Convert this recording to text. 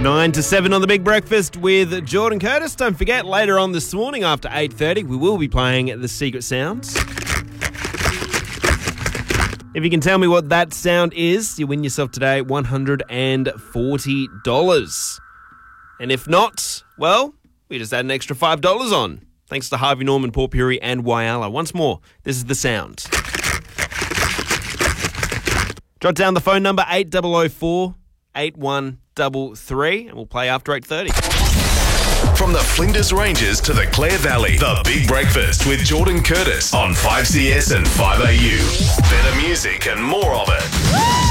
9 to 7 on The Big Breakfast with Jordan Curtis. Don't forget, later on this morning after 8:30, we will be playing The Secret Sounds. If you can tell me what that sound is, you win yourself today $140. And if not, well, we just add an extra $5 on. Thanks to Harvey Norman, Port Pirie and Whyalla. Once more, this is the sound. Jot down the phone number 8004 8133 and we'll play after 8:30. From the Flinders Ranges to the Clare Valley, The Big Breakfast with Jordan Curtis on 5CS and 5AU. Better music and more of it.